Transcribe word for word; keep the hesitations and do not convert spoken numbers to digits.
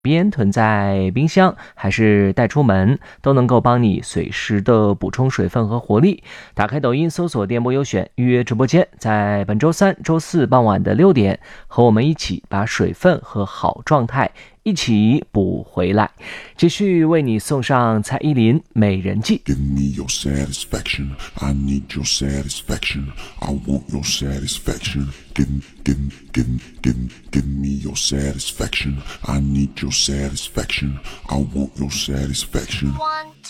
边囤在冰箱还是带出门，都能够帮你随时的补充水分和活力。打开抖音搜索电波优选，预约直播间，在本周三、周四傍晚的六点，和我们一起把水分和好状态一起补回来。继续为你送上蔡依林《美人计》。 Give me your satisfaction, I need your satisfaction, I want your satisfaction. Give, give, give, give, give me your satisfaction, I need your satisfaction, I want your satisfaction. One,